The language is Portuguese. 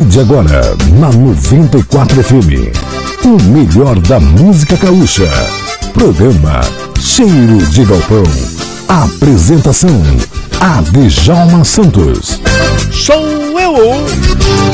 de agora, na 94 FM. O melhor da música gaúcha. Programa Cheiro de Galpão. Apresentação: Djalma Santos. Sou eu!